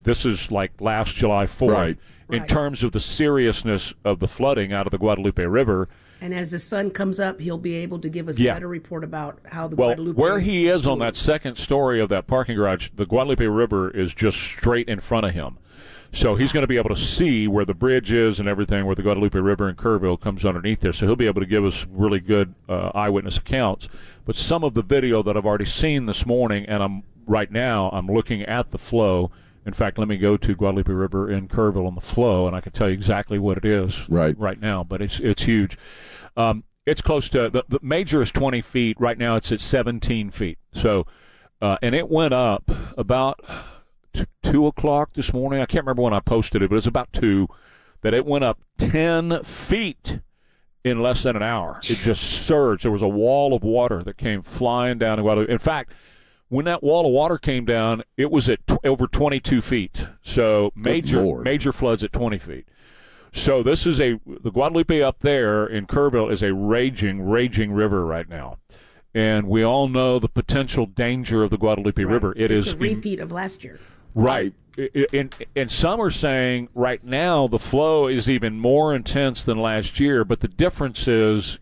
this is like last July 4th Right. in terms of the seriousness of the flooding out of the Guadalupe River. And as the sun comes up, he'll be able to give us a better report about how the Well, Guadalupe... where he is on that second story of that parking garage, the Guadalupe River is just straight in front of him. So he's going to be able to see where the bridge is and everything, where the Guadalupe River in Kerrville comes underneath there. So he'll be able to give us really good eyewitness accounts. But some of the video that I've already seen this morning, and right now I'm looking at the flow. In fact, let me go to Guadalupe River in Kerrville on the flow, and I can tell you exactly what it is right now. But it's huge. It's close to the major is 20 feet. Right now it's at 17 feet. So, and it went up about 2 o'clock this morning. I can't remember when I posted it, but it was about 2 that it went up 10 feet in less than an hour. It just surged. There was a wall of water that came flying down. In fact, when that wall of water came down, it was at over 22 feet. So major floods at 20 feet. So this is the Guadalupe up there in Kerrville is a raging river right now. And we all know the potential danger of the Guadalupe River. It's a repeat of last year. Right. And some are saying right now the flow is even more intense than last year, but the difference is,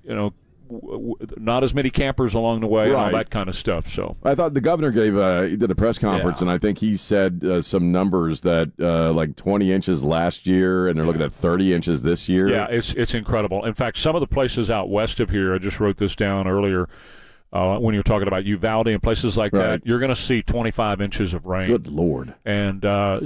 not as many campers along the way and all that kind of stuff. So I thought the governor he did a press conference, and I think he said some numbers that like 20 inches last year, and they're looking at 30 inches this year. Yeah, it's incredible. In fact, some of the places out west of here, I just wrote this down earlier, when you were talking about Uvalde and places like that, you're going to see 25 inches of rain. Good Lord. And,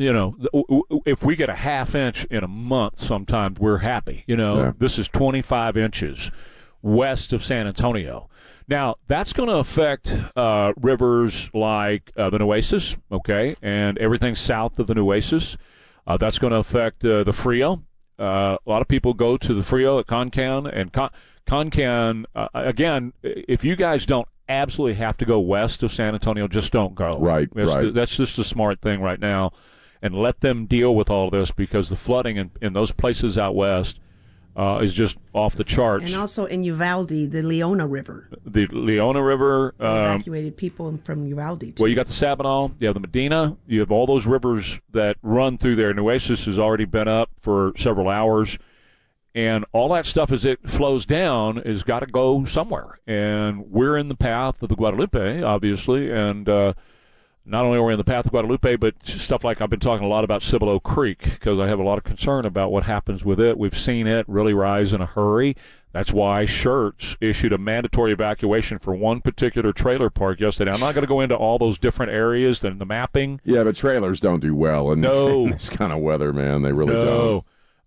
if we get a half inch in a month sometimes, we're happy. This is 25 inches west of San Antonio. Now, that's going to affect rivers like the Nueces, okay, and everything south of the Nueces. That's going to affect the Frio. A lot of people go to the Frio at Concan, and Concan, again, if you guys don't absolutely have to go west of San Antonio, just don't go. Right. That's just a smart thing right now, and let them deal with all this, because the flooding in those places out west is just off the charts. And also in Uvalde, the Leona River. The Leona River. Evacuated people from Uvalde, too. Well, you got the Sabinal, you have the Medina, you have all those rivers that run through there. Nueces has already been up for several hours. And all that stuff, as it flows down, has got to go somewhere. And we're in the path of the Guadalupe, obviously, and not only are we in the path of Guadalupe, but stuff like I've been talking a lot about Cibolo Creek, because I have a lot of concern about what happens with it. We've seen it really rise in a hurry. That's why Schertz issued a mandatory evacuation for one particular trailer park yesterday. I'm not going to go into all those different areas and the mapping. Yeah, but trailers don't do well in this kind of weather, man. They really don't.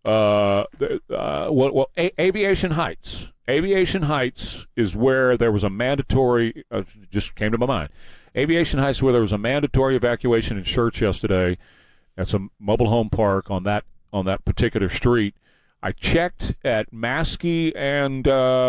Aviation Heights. Aviation Heights is where there was a mandatory, just came to my mind. Aviation Heights, where there was a mandatory evacuation in Schertz yesterday. That's a mobile home park on that particular street. I checked at Maskey and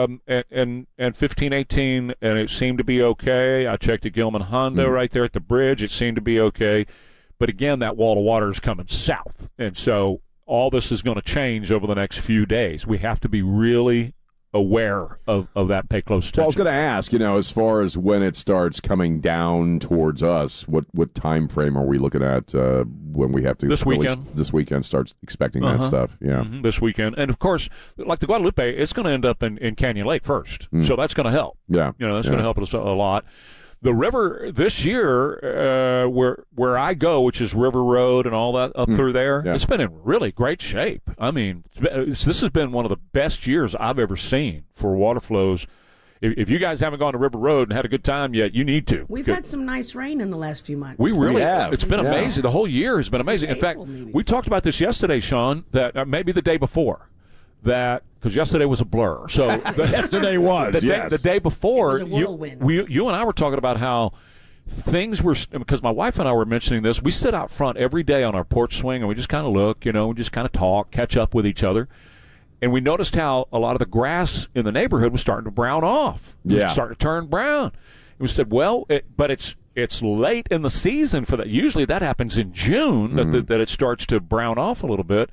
1518, and it seemed to be okay. I checked at Gilman Honda right there at the bridge. It seemed to be okay. But again, that wall of water is coming south, and so all this is going to change over the next few days. We have to be really aware of that, pay close attention. Well, I was going to ask, as far as when it starts coming down towards us, what time frame are we looking at when we have to? This weekend. This weekend starts expecting that stuff. Yeah, this weekend, and of course, like the Guadalupe, it's going to end up in Canyon Lake first, so that's going to help. Yeah, that's going to help us a lot. The river this year, where I go, which is River Road and all that up through there, it's been in really great shape. I mean, this has been one of the best years I've ever seen for water flows. If you guys haven't gone to River Road and had a good time yet, you need to. We've had some nice rain in the last few months. We really have. It's been amazing. The whole year has been amazing. In fact, we talked about this yesterday, Sean, that maybe the day before. Because yesterday was a blur. So yesterday was, the day before, it was a whirlwind. You and I were talking about how things were, because my wife and I were mentioning this. We sit out front every day on our porch swing, and we just kind of look, we just kind of talk, catch up with each other. And we noticed how a lot of the grass in the neighborhood was starting to brown off. It was starting to turn brown. And we said, but it's late in the season for that. Usually that happens in June, that it starts to brown off a little bit.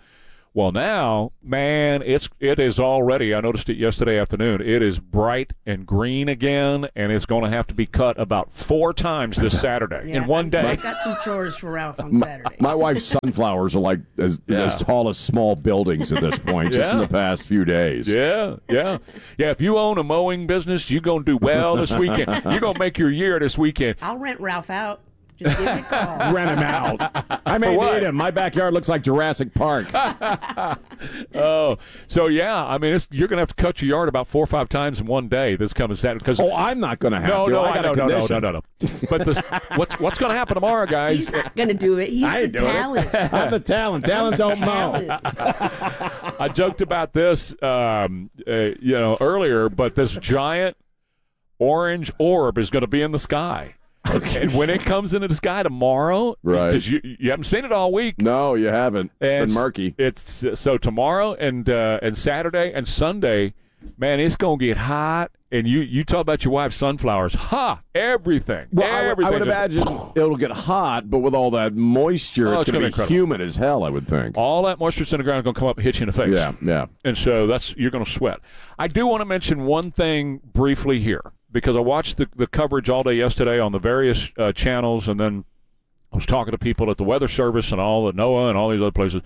Well, now, man, it is already, I noticed it yesterday afternoon, it is bright and green again, and it's going to have to be cut about 4 times this Saturday in one day. I got some chores for Ralph on Saturday. My wife's sunflowers are like as tall as small buildings at this point, just in the past few days. Yeah. If you own a mowing business, you're going to do well this weekend. You're going to make your year this weekend. I'll rent Ralph out. Just give me a call. Rent him out. I may need him. My backyard looks like Jurassic Park. Oh, so yeah. I mean, you're going to have to cut your yard about 4 or 5 times in one day this coming Saturday. I'm not going to have to. No, I got a condition. No. But what's going to happen tomorroher, guys? He's not going to do it. He's the talent. I'm the talent. Talent don't mow. I joked about this, earlier, but this giant orange orb is going to be in the sky. And when it comes into the sky tomorrow, because you haven't seen it all week. No, you haven't. It's been murky. It's so tomorrow and Saturday and Sunday, man, it's going to get hot. And you talk about your wife's sunflowers. Everything. Well, everything I would imagine it'll get hot, but with all that moisture, it's going to be humid as hell, I would think. All that moisture's in the ground is going to come up and hit you in the face. Yeah. And so you're going to sweat. I do want to mention one thing briefly here, because I watched the coverage all day yesterday on the various channels, and then I was talking to people at the Weather Service and all the NOAA and all these other places.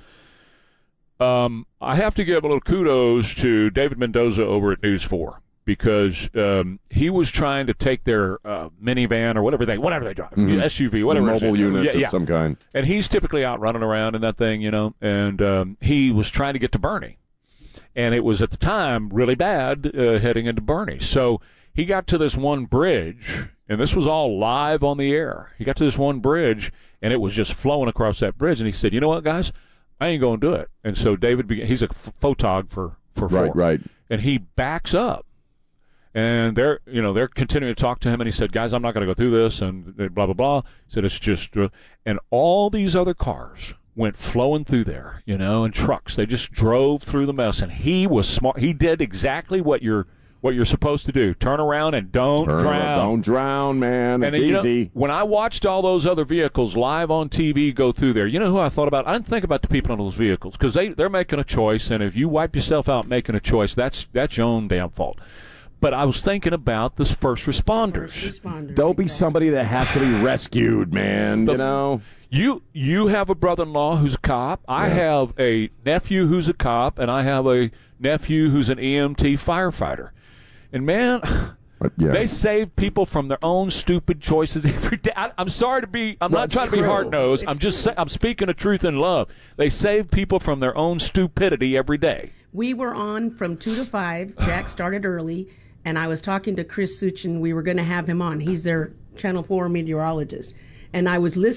I have to give a little kudos to David Mendoza over at News 4, because he was trying to take their minivan or whatever they drive, SUV, whatever. Mobile units of some kind. And he's typically out running around in that thing, and he was trying to get to Bernie. And it was, at the time, really bad heading into Bernie. So he got to this one bridge, and this was all live on the air. He got to this one bridge, and it was just flowing across that bridge. And he said, "You know what, guys? I ain't going to do it." And so David, he's a photog for Ford. Right. And he backs up. And they're continuing to talk to him. And he said, "Guys, I'm not going to go through this," and blah, blah, blah. He said, "It's just," and all these other cars went flowing through there, and trucks. They just drove through the mess. And he was smart. He did exactly what you're supposed to do. Turn around and don't drown. Don't drown, man. It's easy. When I watched all those other vehicles live on TV go through there, you know who I thought about? I didn't think about the people in those vehicles, because they're making a choice, and if you wipe yourself out making a choice, that's your own damn fault. But I was thinking about the first responders. There'll be somebody that has to be rescued, man. You have a brother-in-law who's a cop. I have a nephew who's a cop, and I have a nephew who's an EMT firefighter. And, man, they save people from their own stupid choices every day. I'm sorry to be – I'm not trying to be hard-nosed. I'm speaking the truth in love. They save people from their own stupidity every day. We were on from 2 to 5. Jack started early, and I was talking to Chris Suchin. We were going to have him on. He's their Channel 4 meteorologist. And I was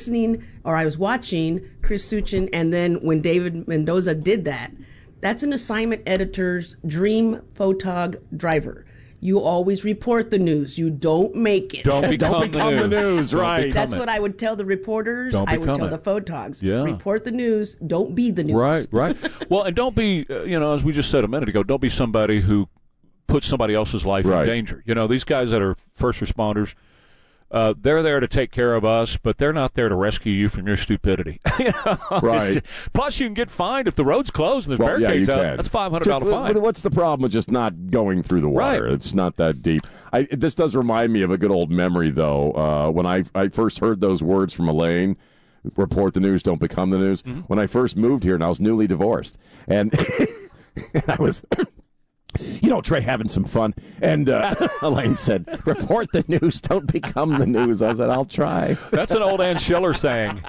watching Chris Suchin, and then when David Mendoza did that, that's an assignment editor's dream photog driver. You always report the news. You don't make it. Don't become the news. Right. That's what I would tell the reporters. I would tell the photogs. Yeah. Report the news. Don't be the news. Right. Well, and don't be, as we just said a minute ago, don't be somebody who puts somebody else's life in danger. These guys that are first responders, they're there to take care of us, but they're not there to rescue you from your stupidity. Right. Plus, you can get fined if the road's closed and there's barricades out. That's $500 fine. What's the problem with just not going through the water? Right. It's not that deep. This does remind me of a good old memory, though. When I first heard those words from Elaine, report the news, don't become the news. Mm-hmm. When I first moved here, and I was newly divorced, and I was... Trey, having some fun. And Elaine said, report the news, don't become the news. I said, I'll try. That's an old Ann Schiller saying.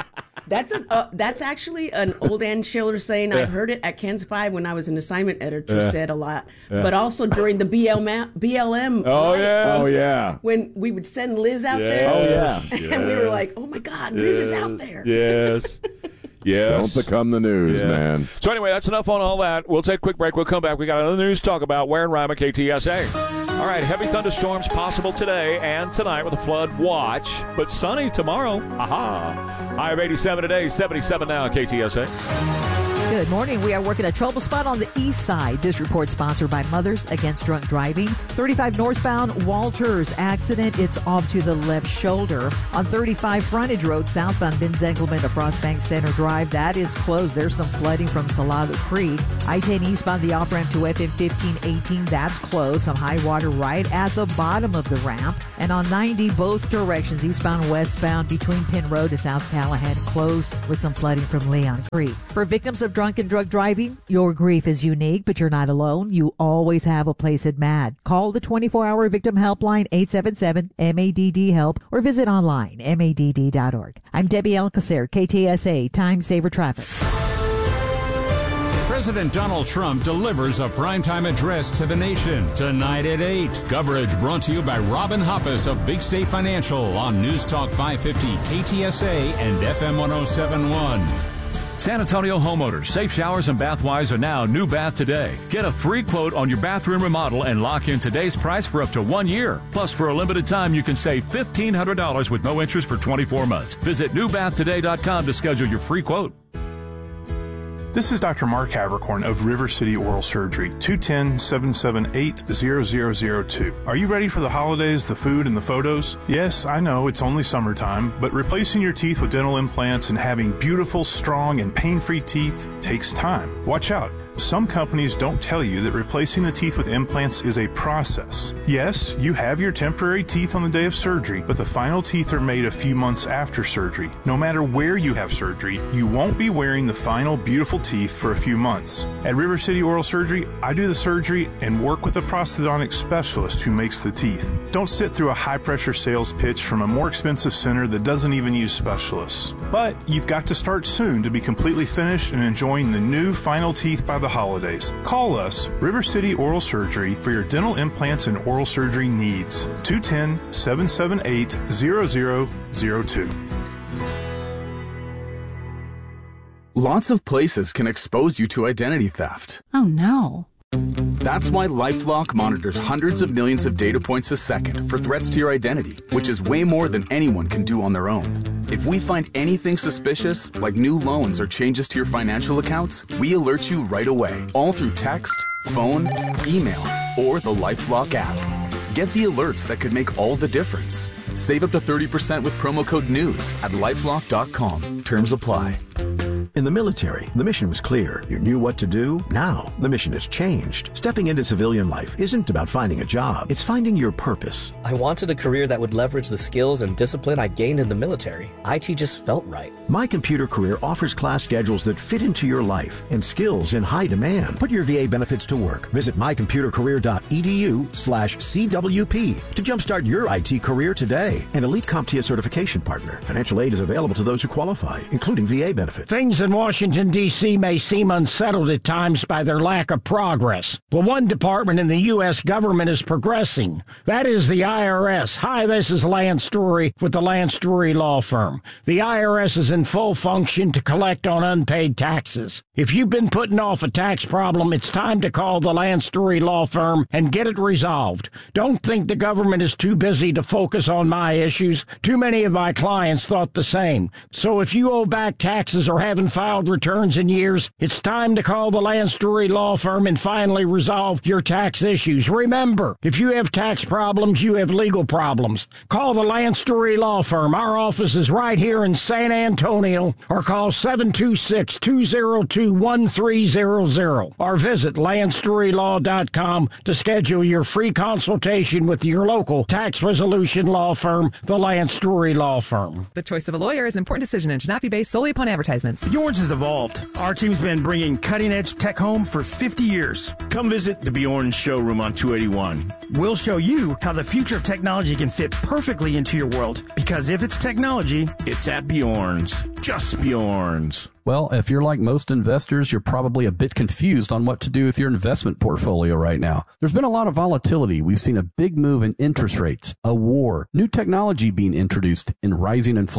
That's actually an old Ann Schiller saying. I heard it at KENS 5 when I was an assignment editor, said a lot. But also during the BLM. Oh, riots, yeah. Oh, yeah. When we would send Liz out there. Oh, yeah. And we were like, oh, my God, Liz is out there. Yes. Yes. Don't become the news, man. So anyway, that's enough on all that. We'll take a quick break. We'll come back. We got another news to talk about. Where and Rima, KTSA. All right, heavy thunderstorms possible today and tonight with a flood watch, but sunny tomorrow. Aha. High of 87 today, 77 now, KTSA. Good morning. We are working a trouble spot on the east side. This report sponsored by Mothers Against Drunk Driving. 35 northbound Walters accident. It's off to the left shoulder. On 35 frontage road southbound Ben Zenkelman to Frostbank Center Drive. That is closed. There's some flooding from Salaga Creek. I-10 eastbound the off-ramp to FM 1518. That's closed. Some high water right at the bottom of the ramp. And on 90 both directions, eastbound westbound between Penn Road to South Callahan, closed with some flooding from Leon Creek. For victims of drunk and drug driving, your grief is unique, but you're not alone. You always have a place at MADD. Call the 24-hour victim helpline 877-MADD-HELP or visit online madd.org. I'm Debbie Alcacer, KTSA Time Saver Traffic. President Donald Trump delivers a primetime address to the nation tonight at 8. Coverage brought to you by Robin Hoppus of Big State Financial on News Talk 550 KTSA and FM 1071. San Antonio homeowners, safe showers and bath wise are now New Bath Today. Get a free quote on your bathroom remodel and lock in today's price for up to 1 year. Plus, for a limited time, you can save $1,500 with no interest for 24 months. Visit newbathtoday.com to schedule your free quote. This is Dr. Mark Havercorn of River City Oral Surgery, 210-778-0002. Are you ready for the holidays, the food, and the photos? Yes, I know it's only summertime, but replacing your teeth with dental implants and having beautiful, strong, and pain-free teeth takes time. Watch out. Some companies don't tell you that replacing the teeth with implants is a process. Yes, you have your temporary teeth on the day of surgery, but the final teeth are made a few months after surgery. No matter where you have surgery, you won't be wearing the final beautiful teeth for a few months. At River City Oral Surgery, I do the surgery and work with a prosthodontic specialist who makes the teeth. Don't sit through a high-pressure sales pitch from a more expensive center that doesn't even use specialists. But you've got to start soon to be completely finished and enjoying the new final teeth by the holidays. Call us, River City Oral Surgery, for your dental implants and oral surgery needs. 210-778-0002. Lots of places can expose you to identity theft. Oh no. That's why LifeLock monitors hundreds of millions of data points a second for threats to your identity, which is way more than anyone can do on their own. If we find anything suspicious, like new loans or changes to your financial accounts, we alert you right away, all through text, phone, email, or the LifeLock app. Get the alerts that could make all the difference. Save up to 30% with promo code NEWS at LifeLock.com. Terms apply. In the military, the mission was clear. You knew what to do. Now, the mission has changed. Stepping into civilian life isn't about finding a job. It's finding your purpose. I wanted a career that would leverage the skills and discipline I gained in the military. IT just felt right. My Computer Career offers class schedules that fit into your life and skills in high demand. Put your VA benefits to work. Visit mycomputercareer.edu/CWP to jumpstart your IT career today. An elite CompTIA certification partner. Financial aid is available to those who qualify, including VA benefits. Things in Washington, D.C. may seem unsettled at times by their lack of progress. But one department in the U.S. government is progressing. That is the IRS. Hi, this is Lance Story with the Lance Story Law Firm. The IRS is in full function to collect on unpaid taxes. If you've been putting off a tax problem, it's time to call the Lance Story Law Firm and get it resolved. Don't think the government is too busy to focus on my issues. Too many of my clients thought the same. So if you owe back taxes or haven't filed returns in years, it's time to call the Lance Story Law Firm and finally resolve your tax issues. Remember, if you have tax problems, you have legal problems. Call the Lance Story Law Firm. Our office is right here in San Antonio, or call 726-202-1300 or visit LanceStoryLaw.com to schedule your free consultation with your local tax resolution law firm, the Lance Story Law Firm. The choice of a lawyer is an important decision and should not be based solely upon advertisements. Bjorn's has evolved. Our team's been bringing cutting-edge tech home for 50 years. Come visit the Bjorn showroom on 281. We'll show you how the future of technology can fit perfectly into your world. Because if it's technology, it's at Bjorn's. Just Bjorn's. Well, if you're like most investors, you're probably a bit confused on what to do with your investment portfolio right now. There's been a lot of volatility. We've seen a big move in interest rates, a war, new technology being introduced, and rising inflation.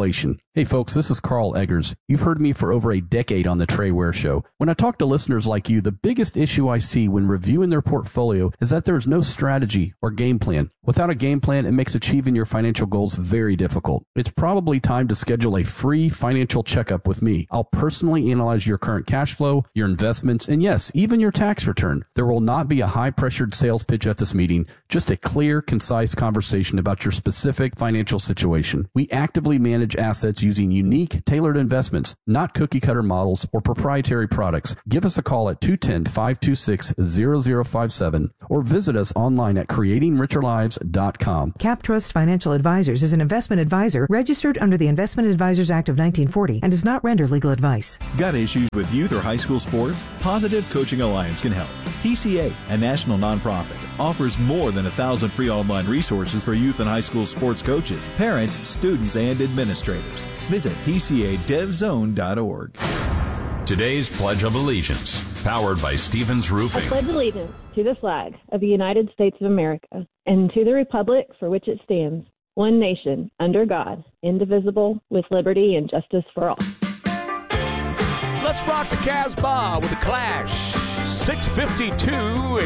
Hey folks, this is Carl Eggers. You've heard me for over a decade on the Trey Ware Show. When I talk to listeners like you, the biggest issue I see when reviewing their portfolio is that there is no strategy or game plan. Without a game plan, it makes achieving your financial goals very difficult. It's probably time to schedule a free financial checkup with me. I'll personally analyze your current cash flow, your investments, and yes, even your tax return. There will not be a high-pressured sales pitch at this meeting, just a clear, concise conversation about your specific financial situation. We actively manage assets using unique, tailored investments, not cookie-cutter models or proprietary products. Give us a call at 210-526-0057 or visit us online at creatingricherlives.com. CapTrust Financial Advisors is an investment advisor registered under the Investment Advisors Act of 1940 and does not render legal advice. Got issues with youth or high school sports? Positive Coaching Alliance can help. PCA, a national nonprofit, offers more than 1,000 free online resources for youth and high school sports coaches, parents, students, and administrators. Visit PCADevZone.org. Today's Pledge of Allegiance, powered by Stevens Roofing. I pledge allegiance to the flag of the United States of America and to the republic for which it stands, one nation, under God, indivisible, with liberty and justice for all. Let's rock the Casbah with the Clash. 652 at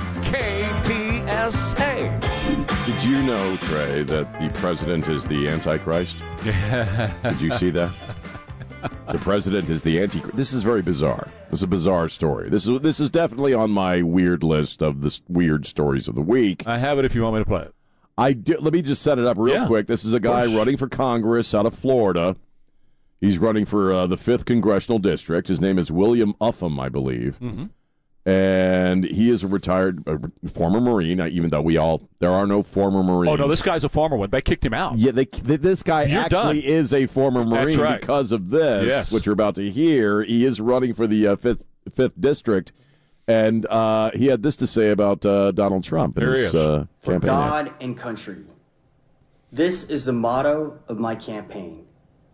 KTSA. Did you know, Trey, that the president is the Antichrist? Did you see that? The president is the Antichrist. This is very bizarre. This is a bizarre story. This is definitely on my weird list of the weird stories of the week. I have it if you want me to play it. Let me just set it up real quick. This is a guy running for Congress out of Florida. He's running for the 5th Congressional District. His name is William Upham, I believe. Mm-hmm. And he is a retired former Marine, even though there are no former Marines. Oh, no, this guy's a former one. They kicked him out. Yeah, this guy actually is a former Marine because of this, which you're about to hear. He is running for the 5th District, and he had this to say about Donald Trump. There he is. For God and country. This is the motto of my campaign.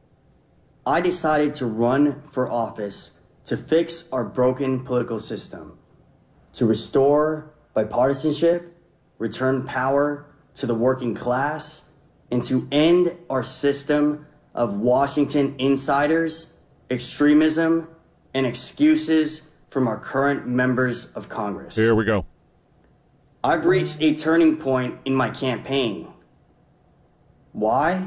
I decided to run for office to fix our broken political system, to restore bipartisanship, return power to the working class, and to end our system of Washington insiders, extremism, and excuses from our current members of Congress. Here we go. I've reached a turning point in my campaign. Why?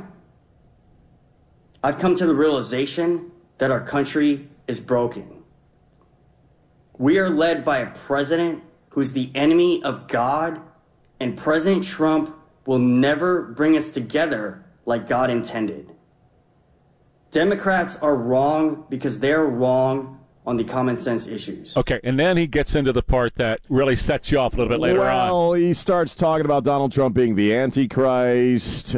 I've come to the realization that our country is broken. We are led by a president who's the enemy of God, and President Trump will never bring us together like God intended. Democrats are wrong because they're wrong on the common sense issues. Okay, and then he gets into the part that really sets you off a little bit later on. Well, he starts talking about Donald Trump being the Antichrist,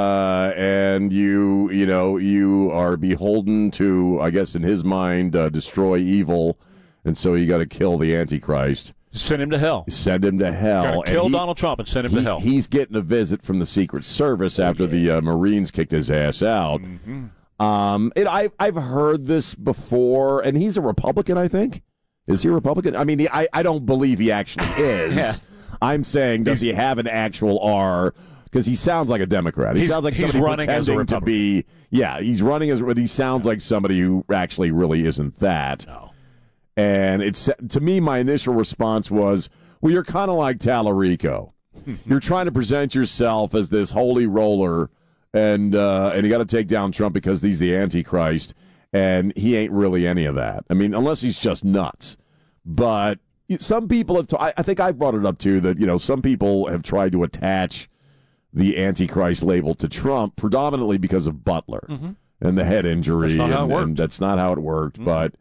and you are beholden to, I guess in his mind, destroy evil, and so you got to kill the Antichrist. Send him to hell. Send him to hell. Kill Donald Trump and send him to hell. He's getting a visit from the Secret Service after the Marines kicked his ass out. Mm-hmm. I've heard this before, and he's a Republican, I think. Is he a Republican? I mean, I don't believe he actually is. Yeah. I'm saying, does he have an actual R? Because he sounds like a Democrat. He sounds like somebody pretending to be. Yeah, he's running as, but he sounds like somebody who actually really isn't that. No. And to me, my initial response was, well, you're kind of like Tallarico. You're trying to present yourself as this holy roller. And you got to take down Trump because he's the Antichrist, and he ain't really any of that. I mean, unless he's just nuts. But some people have. I think I brought it up too that some people have tried to attach the Antichrist label to Trump predominantly because of Butler and the head injury, and that's not how it worked. But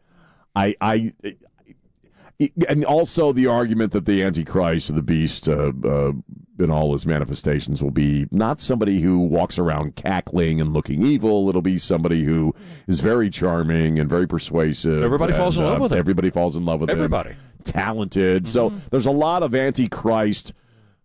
and also the argument that the Antichrist or the beast in all his manifestations will be not somebody who walks around cackling and looking evil. It'll be somebody who is very charming and very persuasive. Everybody falls in love with him. Everybody falls in love with him. Talented. So there's a lot of Antichrist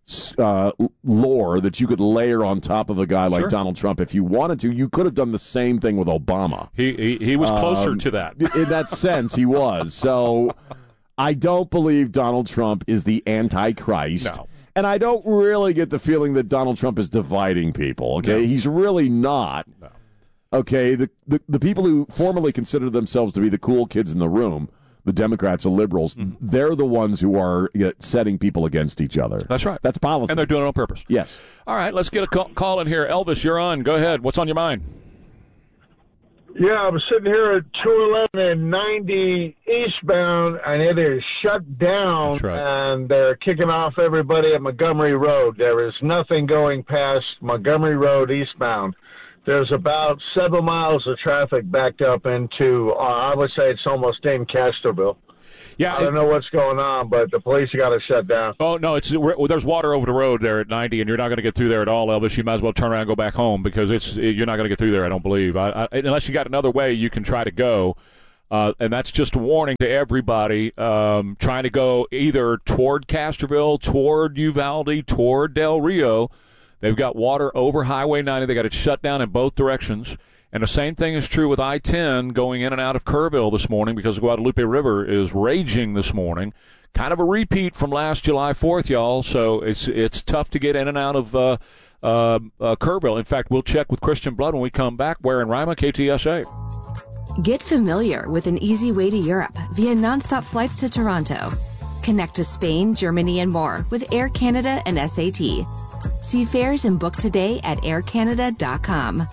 lore that you could layer on top of a guy like Donald Trump if you wanted to. You could have done the same thing with Obama. He was closer to that. In that sense, he was. So I don't believe Donald Trump is the Antichrist. No. And I don't really get the feeling that Donald Trump is dividing people, okay? No. He's really not. No. Okay, the people who formerly consider themselves to be the cool kids in the room, the Democrats and liberals, they're the ones who are setting people against each other. That's right. That's policy. And they're doing it on purpose. Yes. All right, let's get a call in here. Elvis, you're on. Go ahead. What's on your mind? Yeah, I'm sitting here at 211 and 90 eastbound, and it is shut down. That's right. And they're kicking off everybody at Montgomery Road. There is nothing going past Montgomery Road eastbound. There's about 7 miles of traffic backed up into, I would say it's almost in Castroville. Yeah, I don't know what's going on, but the police got to shut down. Oh, no, there's water over the road there at 90, and you're not going to get through there at all, Elvis. You might as well turn around and go back home because you're not going to get through there, I don't believe. Unless you got another way you can try to go. And that's just a warning to everybody trying to go either toward Castroville, toward Uvalde, toward Del Rio. They've got water over Highway 90. They got it shut down in both directions. And the same thing is true with I-10 going in and out of Kerrville this morning because the Guadalupe River is raging this morning. Kind of a repeat from last July 4th, y'all. So it's tough to get in and out of Kerrville. In fact, we'll check with Christian Blood when we come back. Where in Rima, KTSA. Get familiar with an easy way to Europe via nonstop flights to Toronto. Connect to Spain, Germany, and more with Air Canada and SAT. See fares and book today at aircanada.com.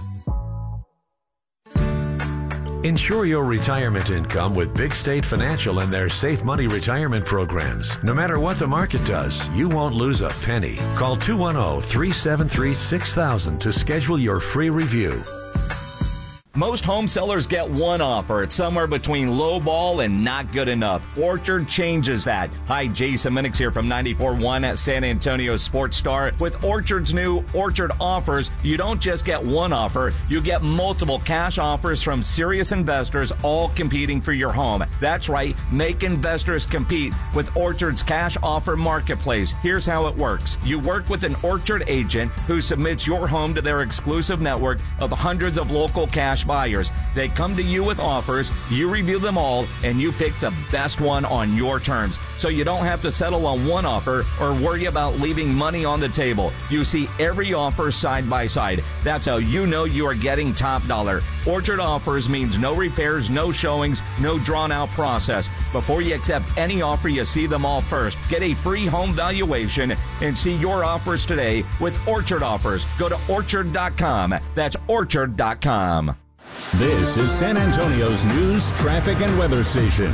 Ensure your retirement income with Big State Financial and their Safe Money retirement programs. No matter what the market does, you won't lose a penny. Call 210-373-6000 to schedule your free review. Most home sellers get one offer. It's somewhere between low ball and not good enough. Orchard changes that. Hi, Jason Minix here from 94.1 at San Antonio Sports Star. With Orchard's new Orchard offers, you don't just get one offer, you get multiple cash offers from serious investors all competing for your home. That's right, make investors compete with Orchard's cash offer marketplace. Here's how it works. You work with an Orchard agent who submits your home to their exclusive network of hundreds of local cash buyers. They come to you with offers, you review them all, and you pick the best one on your terms. So you don't have to settle on one offer or worry about leaving money on the table. You see every offer side by side. That's how you know you are getting top dollar. Orchard offers means no repairs, no showings, no drawn out process. Before you accept any offer, you see them all first. Get a free home valuation and see your offers today with Orchard offers. Go to orchard.com. That's orchard.com. This is San Antonio's news, traffic, and weather station.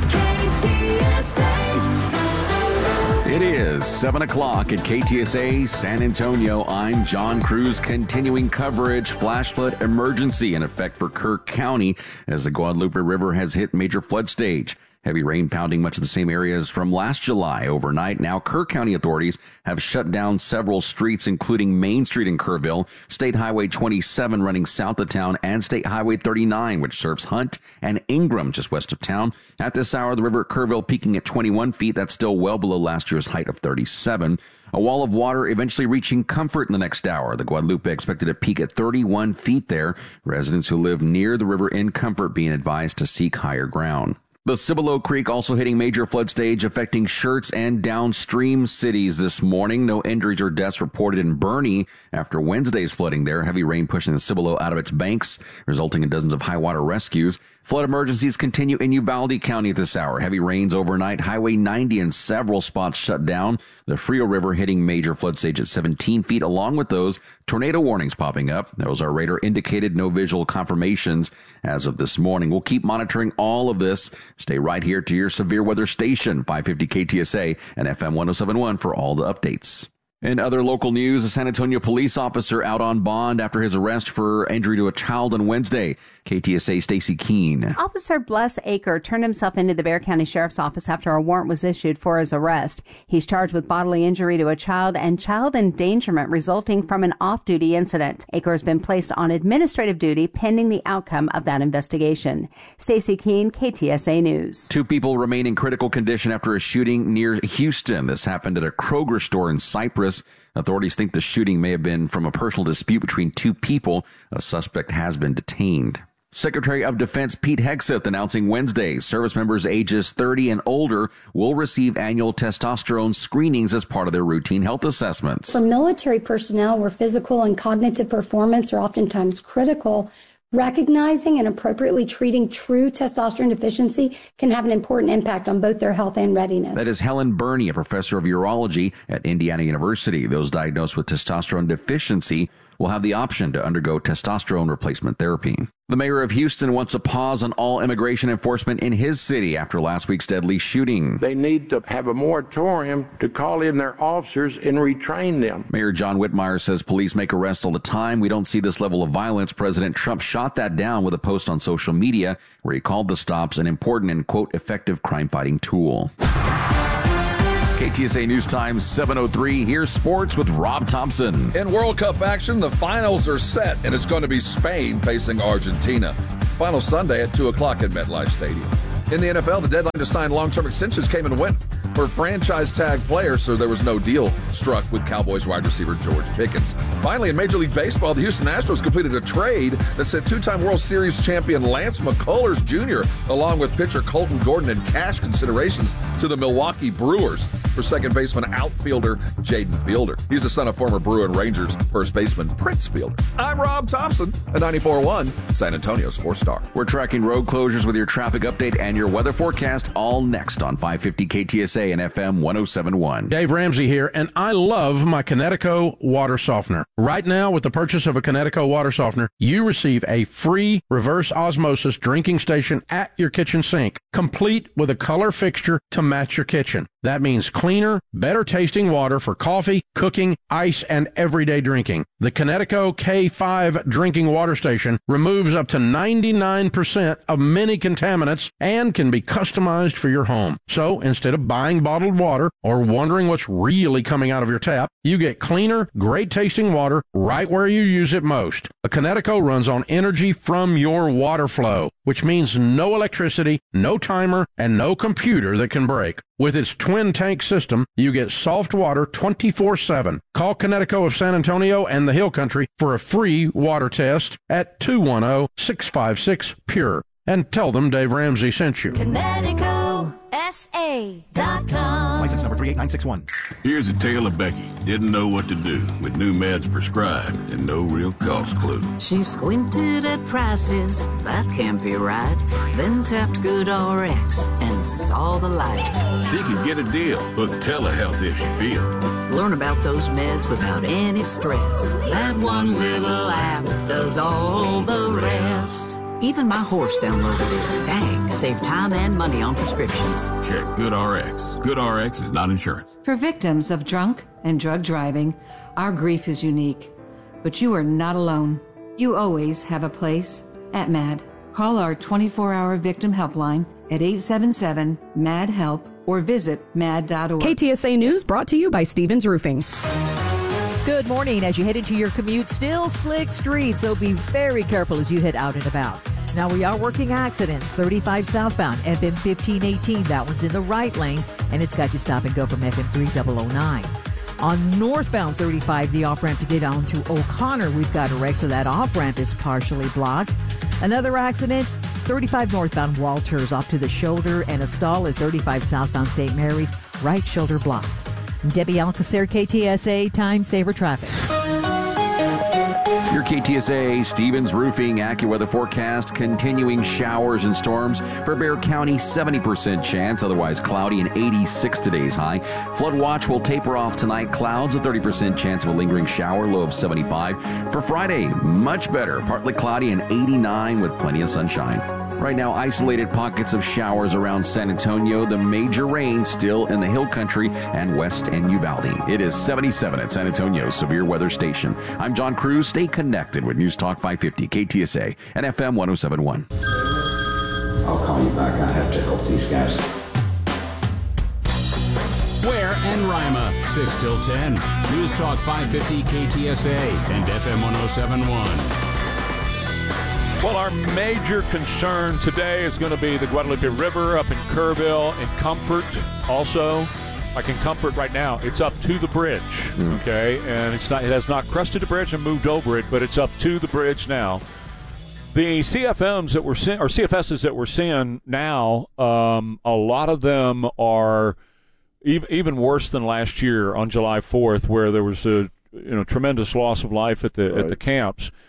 It is 7 o'clock at KTSA San Antonio. I'm John Cruz, continuing coverage. Flash flood emergency in effect for Kirk County as the Guadalupe River has hit major flood stage. Heavy rain pounding much of the same areas from last July overnight. Now, Kirk County authorities have shut down several streets, including Main Street in Kerrville, State Highway 27 running south of town, and State Highway 39, which serves Hunt and Ingram just west of town. At this hour, the river at Kerrville peaking at 21 feet. That's still well below last year's height of 37. A wall of water eventually reaching Comfort in the next hour. The Guadalupe expected to peak at 31 feet there. Residents who live near the river in Comfort being advised to seek higher ground. The Cibolo Creek also hitting major flood stage, affecting Schertz and downstream cities this morning. No injuries or deaths reported in Bernie after Wednesday's flooding there. Heavy rain pushing the Cibolo out of its banks, resulting in dozens of high water rescues. Flood emergencies continue in Uvalde County at this hour. Heavy rains overnight. Highway 90 in several spots shut down. The Frio River hitting major flood stage at 17 feet. Along with those, tornado warnings popping up. Those are radar indicated, no visual confirmations as of this morning. We'll keep monitoring all of this. Stay right here to your severe weather station, 550 KTSA and FM 1071 for all the updates. In other local news, a San Antonio police officer out on bond after his arrest for injury to a child on Wednesday. KTSA Stacy Keene. Officer Bless Aker turned himself into the Bexar County Sheriff's Office after a warrant was issued for his arrest. He's charged with bodily injury to a child and child endangerment resulting from an off-duty incident. Aker has been placed on administrative duty pending the outcome of that investigation. Stacy Keene, KTSA News. 2 people remain in critical condition after a shooting near Houston. This happened at a Kroger store in Cypress. Authorities think the shooting may have been from a personal dispute between 2 people. A suspect has been detained. Secretary of Defense Pete Hegseth announcing Wednesday service members ages 30 and older will receive annual testosterone screenings as part of their routine health assessments. For military personnel where physical and cognitive performance are oftentimes critical, Recognizing and appropriately treating true testosterone deficiency can have an important impact on both their health and readiness. That is Helen Burney, a professor of urology at Indiana University. Those diagnosed with testosterone deficiency will have the option to undergo testosterone replacement therapy. The mayor of Houston wants a pause on all immigration enforcement in his city after last week's deadly shooting. They need to have a moratorium to call in their officers and retrain them. Mayor John Whitmire says police make arrests all the time. We don't see this level of violence. President Trump shot that down with a post on social media where he called the stops an important and, quote, effective crime-fighting tool. KTSA News Time 7:03. Here's sports with Rob Thompson. In World Cup action, the finals are set, and it's going to be Spain facing Argentina. Final Sunday at 2 o'clock at MetLife Stadium. In the NFL, the deadline to sign long-term extensions came and went for franchise tag players, so there was no deal struck with Cowboys wide receiver George Pickens. Finally, in Major League Baseball, the Houston Astros completed a trade that sent two-time World Series champion Lance McCullers Jr., along with pitcher Colton Gordon, and cash considerations to the Milwaukee Brewers for second baseman outfielder Jaden Fielder. He's the son of former Brewer and Rangers first baseman Prince Fielder. I'm Rob Thompson at 94.1 San Antonio Sports Star. We're tracking road closures with your traffic update and your weather forecast all next on 550 KTSA and FM 107.1. Dave Ramsey here, and I love my Connecticut water softener. Right now, with the purchase of a Connecticut water softener, you receive a free reverse osmosis drinking station at your kitchen sink, complete with a color fixture to match your kitchen. That means cleaner, better tasting water for coffee, cooking, ice, and everyday drinking. The Connecticut K5 drinking water station removes up to 99% of many contaminants and can be customized for your home. So instead of buying bottled water or wondering what's really coming out of your tap, you get cleaner, great tasting water right where you use it most. A Connecticut runs on energy from your water flow, which means no electricity, no timer, and no computer that can break. With its twin tank system, you get soft water 24/7. Call Connecticut of San Antonio and the Hill Country for a free water test at 210-656-PURE. And tell them Dave Ramsey sent you. ConnecticutSA.com. License number 38961. Here's a tale of Becky. Didn't know what to do with new meds prescribed and no real cost clue. She squinted at prices, that can't be right. Then tapped GoodRx and saw the light. She could get a deal. Book telehealth if she feels. Learn about those meds without any stress. That one little app does all the rest. Even my horse downloaded it. Dang, save time and money on prescriptions. Check GoodRx. GoodRx is not insurance. For victims of drunk and drug driving, our grief is unique. But you are not alone. You always have a place at MAD. Call our 24-hour victim helpline at 877-MAD-HELP or visit mad.org. KTSA News brought to you by Stevens Roofing. Good morning. As you head into your commute, still slick streets, so be very careful as you head out and about. Now, we are working accidents. 35 southbound, FM 1518. That one's in the right lane, and it's got you stop and go from FM 3009. On northbound 35, the off-ramp to get on to O'Connor, we've got a wreck, so that off-ramp is partially blocked. Another accident, 35 northbound Walters off to the shoulder, and a stall at 35 southbound St. Mary's, right shoulder blocked. Debbie Alcacer, KTSA Time Saver Traffic. Your KTSA Stevens Roofing AccuWeather forecast. Continuing showers and storms for Bexar County, 70% chance, otherwise cloudy and 86 today's high. Flood watch will taper off tonight. Clouds, a 30% chance of a lingering shower, low of 75. For Friday, much better, partly cloudy and 89 with plenty of sunshine. Right now, isolated pockets of showers around San Antonio. The major rain still in the Hill Country and west and Uvalde. It is 77 at San Antonio's severe weather station. I'm John Cruz. Stay connected with News Talk 550 KTSA and FM 107.1. I'll call you back. I have to help these guys. Ware and Rima, 6 till 10. News Talk 550 KTSA and FM 107.1. Well, our major concern today is going to be the Guadalupe River up in Kerrville and Comfort. Also, like in Comfort right now, it's up to the bridge, okay? And it has not crested the bridge and moved over it, but it's up to the bridge now. The CFMs that we're seeing, or CFSs that we're seeing now, a lot of them are even worse than last year on July 4th, where there was a tremendous loss of life at the camps.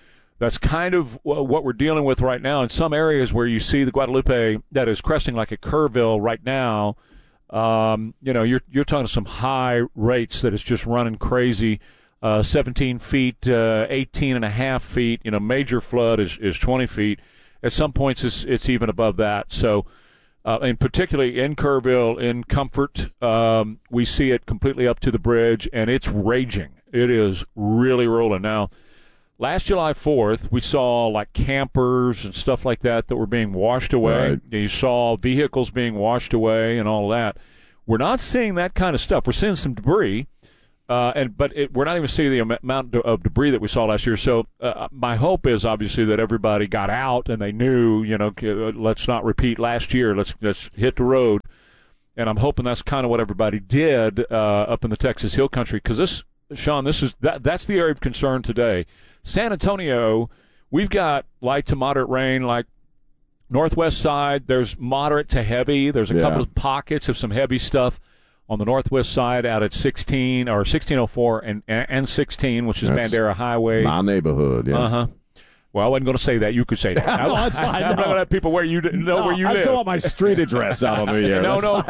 That's kind of what we're dealing with right now in some areas where you see the Guadalupe that is cresting like at Kerrville right now. You're talking some high rates that it's just running crazy. 17 feet, 18 and a half feet. Major flood is 20 feet. At some points, it's even above that. So, and particularly in Kerrville, in Comfort, we see it completely up to the bridge, and it's raging. It is really rolling. Now, last July 4th, we saw like campers and stuff like that were being washed away. Right. You saw vehicles being washed away and all of that. We're not seeing that kind of stuff. We're seeing some debris. But we're not even seeing the amount of debris that we saw last year. So my hope is obviously that everybody got out and they knew, let's not repeat last year. Let's hit the road. And I'm hoping that's kind of what everybody did up in the Texas Hill Country. Because Sean, that's the area of concern today. San Antonio, we've got light to moderate rain, like northwest side. There's moderate to heavy. There's a couple of pockets of some heavy stuff on the northwest side out at 1604 and 16, which is Bandera Highway. My neighborhood, yeah. Uh-huh. Well, I wasn't going to say that. You could say that. No, that's fine. I'm not going to let people where you know where you live. I still want my street address out on New Year. No, you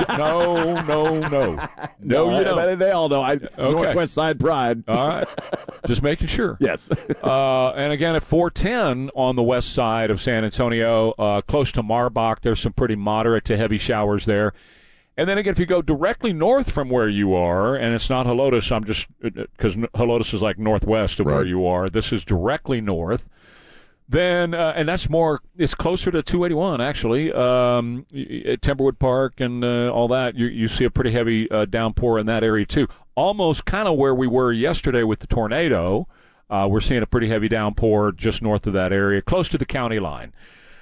don't. They all know. Northwest Side Pride. All right. Just making sure. Yes. And again, at 410 on the west side of San Antonio, close to Marbach, there's some pretty moderate to heavy showers there. And then again, if you go directly north from where you are, and it's not Helotes, I'm just because Helotes is like northwest of where you are. This is directly north. Then, and that's it's closer to 281 actually. At Timberwood Park and all that, you see a pretty heavy downpour in that area too. Almost kind of where we were yesterday with the tornado. We're seeing a pretty heavy downpour just north of that area, close to the county line.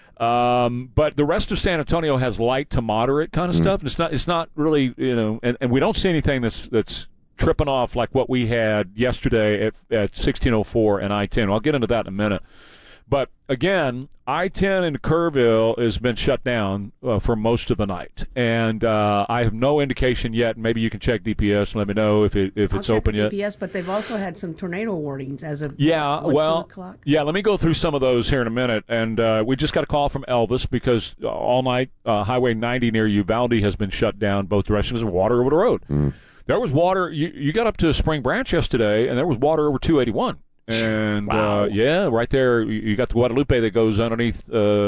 But the rest of San Antonio has light to moderate kind of stuff. It's not really, and we don't see anything that's tripping off like what we had yesterday at 1604 and I-10. I'll get into that in a minute. But again, I-10 in Kerrville has been shut down for most of the night, and I have no indication yet. Maybe you can check DPS and let me know if it's open yet. DPS, but they've also had some tornado warnings as of 2 o'clock. Yeah. Let me go through some of those here in a minute. And we just got a call from Elvis because all night Highway 90 near Uvalde has been shut down both directions. There's water over the road. There was water. You got up to Spring Branch yesterday, and there was water over 281. And right there, you got the Guadalupe that goes underneath.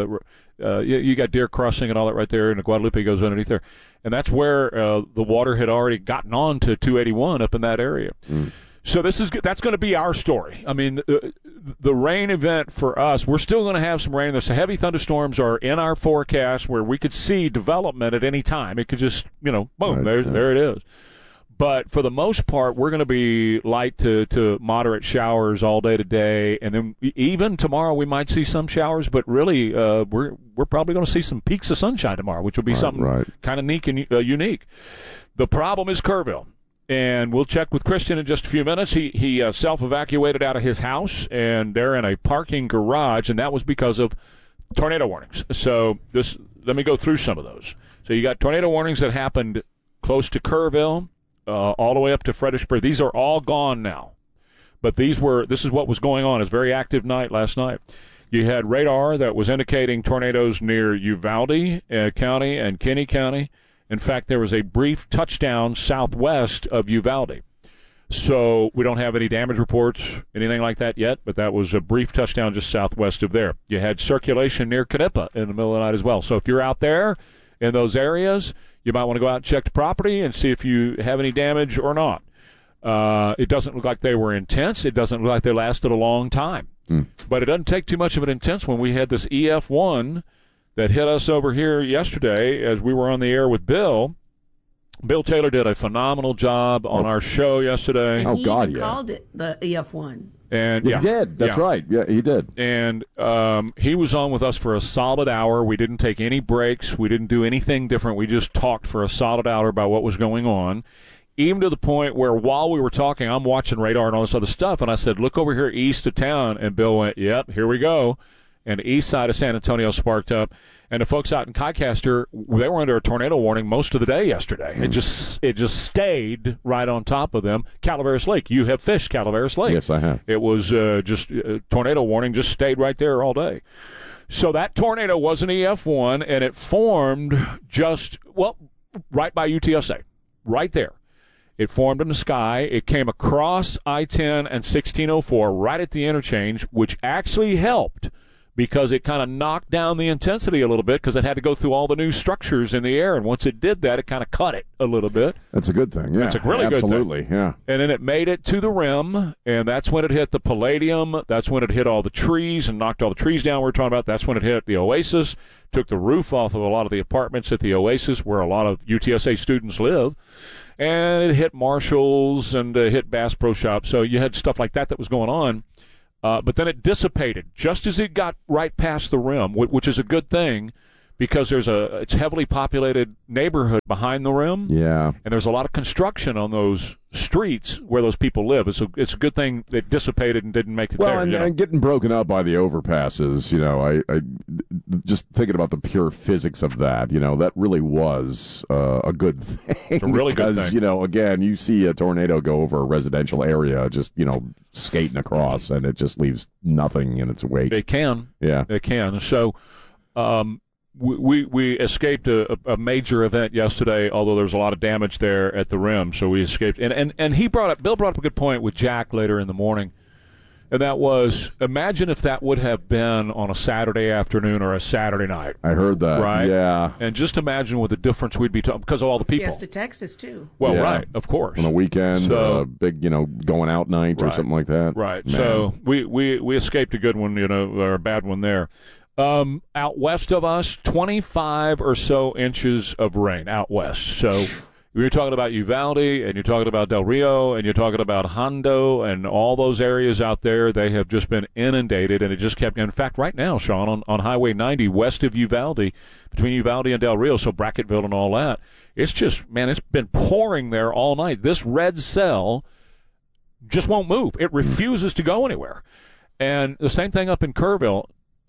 You got Deer Crossing and all that right there, and the Guadalupe goes underneath there, and that's where the water had already gotten on to 281 up in that area. So that's going to be our story. I mean, the rain event for us, we're still going to have some rain. There's some heavy thunderstorms are in our forecast where we could see development at any time. It could just boom, there it is. But for the most part, we're going to be light to moderate showers all day today, and then even tomorrow we might see some showers. But really, we're probably going to see some peaks of sunshine tomorrow, which will be something kind of unique. The problem is Kerrville, and we'll check with Christian in just a few minutes. He self-evacuated out of his house, and they're in a parking garage, and that was because of tornado warnings. So let me go through some of those. So you got tornado warnings that happened close to Kerrville. All the way up to Fredericksburg. These are all gone now. But this is what was going on. It's a very active night last night. You had radar that was indicating tornadoes near Uvalde County and Kinney County. In fact, there was a brief touchdown southwest of Uvalde. So we don't have any damage reports, anything like that yet, but that was a brief touchdown just southwest of there. You had circulation near Canepa in the middle of the night as well. So if you're out there in those areas, you might want to go out and check the property and see if you have any damage or not. It doesn't look like they were intense. It doesn't look like they lasted a long time. But it doesn't take too much of an intense one. We had this EF1 that hit us over here yesterday as we were on the air with Bill. Bill Taylor did a phenomenal job on our show yesterday. And he even called it the EF1. And he did. That's right. Yeah, he did. And he was on with us for a solid hour. We didn't take any breaks. We didn't do anything different. We just talked for a solid hour about what was going on, even to the point where while we were talking, I'm watching radar and all this other stuff, and I said, look over here east of town. And Bill went, yep, here we go. and the east side of San Antonio sparked up. And the folks out in Chichester, they were under a tornado warning most of the day yesterday. It just stayed right on top of them. Calaveras Lake, you have fished Calaveras Lake. Yes, I have. It was just tornado warning, just stayed right there all day. So that tornado was an EF1, and it formed right by UTSA, right there. It formed in the sky. It came across I-10 and 1604 right at the interchange, which actually helped because it kind of knocked down the intensity a little bit because it had to go through all the new structures in the air. And once it did that, it kind of cut it a little bit. That's a good thing, yeah. It's a really good thing. Absolutely, yeah. And then it made it to the rim, and that's when it hit the Palladium. That's when it hit all the trees and knocked all the trees down we were talking about. That's when it hit the Oasis, took the roof off of a lot of the apartments at the Oasis where a lot of UTSA students live. And it hit Marshall's and hit Bass Pro Shops. So you had stuff like that was going on. But then it dissipated just as it got right past the rim, which is a good thing because it's heavily populated neighborhood behind the rim. Yeah. And there's a lot of construction on those streets where those people live. It's a good thing it dissipated and didn't make it there. And getting broken up by the overpasses, I just thinking about the pure physics of that, that really was a good thing. It's a really good thing. Because, again, you see a tornado go over a residential area just, skating across, and it just leaves nothing in its wake. It can. Yeah. It can. So, we escaped a major event yesterday, although there was a lot of damage there at the rim, so we escaped. And Bill brought up a good point with Jack later in the morning, and that was, imagine if that would have been on a Saturday afternoon or a Saturday night. I heard that, right? Yeah. And just imagine what the difference we'd be talking, because of all the people. Fiesta, Texas, too. Well, right, of course. On a weekend, big, going out night or something like that. Right. Man. So we escaped a good one, or a bad one there. Out west of us, 25 or so inches of rain out west. So you're talking about Uvalde, and you're talking about Del Rio, and you're talking about Hondo, and all those areas out there. They have just been inundated, and it just kept. In fact, right now, Sean, on Highway 90 west of Uvalde, between Uvalde and Del Rio, so Bracketville and all that, it's just, man, it's been pouring there all night. This red cell just won't move. It refuses to go anywhere. And the same thing up in Kerrville.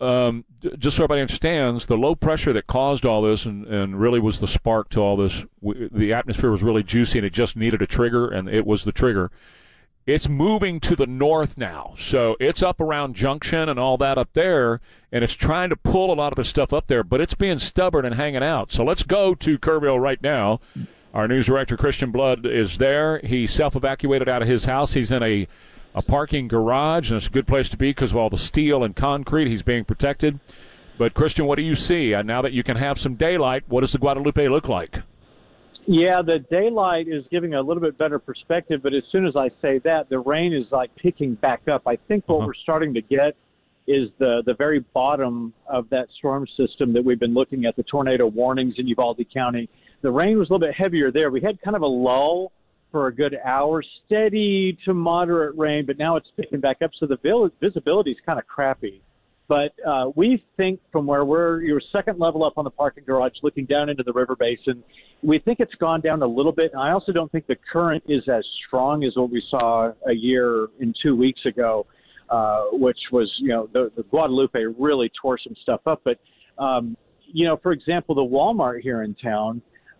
Just so everybody understands, the low pressure that caused all this and really was the spark to all this, the atmosphere was really juicy and it just needed a trigger, and it was the trigger. It's moving to the north now. So it's up around Junction and all that up there, and it's trying to pull a lot of the stuff up there, but it's being stubborn and hanging out. So let's go to Kerrville right now. Our news director, Christian Blood, is there. He self-evacuated out of his house. He's in a parking garage, and it's a good place to be because of all the steel and concrete. He's being protected. But, Christian, what do you see? Now that you can have some daylight, what does the Guadalupe look like? Yeah, the daylight is giving a little bit better perspective, but as soon as I say that, the rain is like picking back up. I think what we're starting to get is the very bottom of that storm system that we've been looking at, the tornado warnings in Uvalde County. The rain was a little bit heavier there. We had kind of a lull for a good hour, steady to moderate rain, but now it's picking back up, so the visibility is kind of crappy. But we think from where you're second level up on the parking garage looking down into the river basin, we think it's gone down a little bit. And I also don't think the current is as strong as what we saw a year and 2 weeks ago, which was, the Guadalupe really tore some stuff up. But, for example, the Walmart here in town,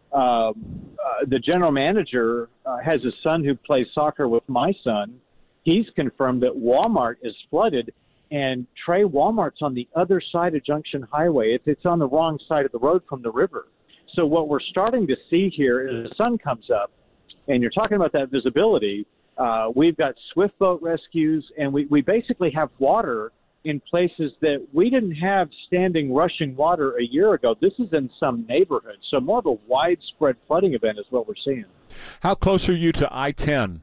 the general manager has a son who plays soccer with my son. He's confirmed that Walmart is flooded, and Trey, Walmart's on the other side of Junction Highway. It's on the wrong side of the road from the river. So what we're starting to see here is the sun comes up, and you're talking about that visibility. We've got swift boat rescues, and we basically have water in places that we didn't have standing, rushing water a year ago. This is in some neighborhoods. So more of a widespread flooding event is what we're seeing. How close are you to I-10?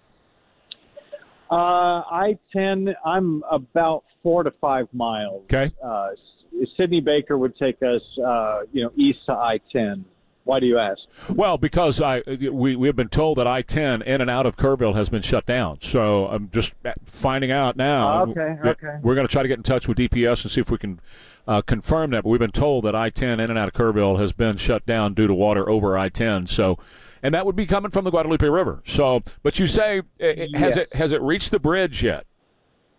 I-10, I'm about 4 to 5 miles. Okay. Sidney Baker would take us, east to I-10. Why do you ask? Well, because we have been told that I-10 in and out of Kerrville has been shut down. So I'm just finding out now. Okay. We're going to try to get in touch with DPS and see if we can confirm that. But we've been told that I-10 in and out of Kerrville has been shut down due to water over I-10. So, and that would be coming from the Guadalupe River. So, but you say, has it reached the bridge yet?